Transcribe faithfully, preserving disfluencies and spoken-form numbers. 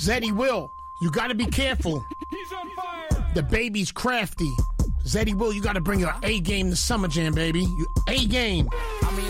Zeddy Will, you got to be careful. He's on fire. The baby's crafty. Zeddy Will, you got to bring your A game to Summer Jam, baby. You A game.